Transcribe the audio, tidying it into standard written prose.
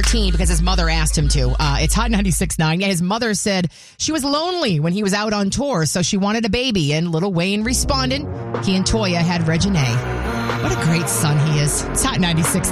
teen because his mother asked him to. It's Hot 96.9. Yeah, his mother said she was lonely when he was out on tour, so she wanted a baby. And Lil Wayne responded. He and Toya had Reginae. What a great son he is. It's Hot 96.